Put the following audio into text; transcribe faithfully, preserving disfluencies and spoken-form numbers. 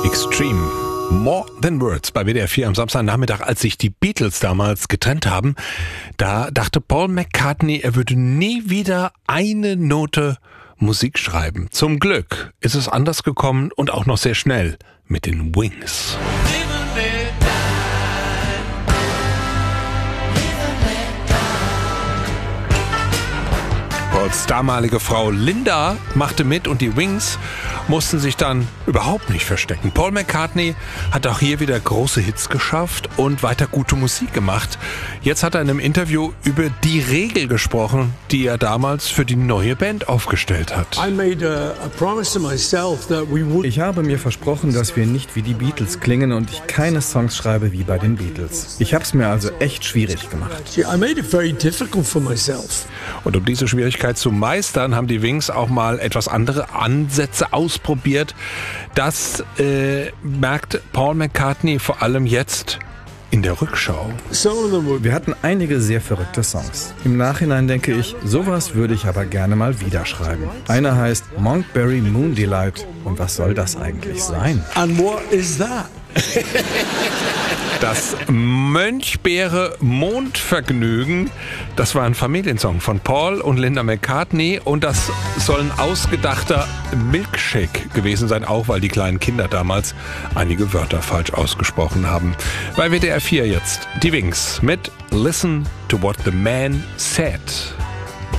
Extreme. More Than Words bei W D R vier am Samstagnachmittag, als sich die Beatles damals getrennt haben. Da dachte Paul McCartney, er würde nie wieder eine Note Musik schreiben. Zum Glück ist es anders gekommen und auch noch sehr schnell mit den Wings. Pauls damalige Frau Linda machte mit und die Wings mussten sich dann überhaupt nicht verstecken. Paul McCartney hat auch hier wieder große Hits geschafft und weiter gute Musik gemacht. Jetzt hat er in einem Interview über die Regel gesprochen, die er damals für die neue Band aufgestellt hat. Ich habe mir versprochen, dass wir nicht wie die Beatles klingen und ich keine Songs schreibe wie bei den Beatles. Ich habe es mir also echt schwierig gemacht. Und um diese Schwierigkeit zu meistern, haben die Wings auch mal etwas andere Ansätze ausprobiert. Das äh, merkt Paul McCartney vor allem jetzt in der Rückschau. Wir hatten einige sehr verrückte Songs. Im Nachhinein denke ich, sowas würde ich aber gerne mal wieder schreiben. Einer heißt Monkberry Moon Delight. Und was soll das eigentlich sein? And what is that? Das Mönchbeere Mondvergnügen, das war ein Familiensong von Paul und Linda McCartney und das soll ein ausgedachter Milkshake gewesen sein, auch weil die kleinen Kinder damals einige Wörter falsch ausgesprochen haben. Bei W D R vier jetzt die Wings mit Listen to What the Man Said.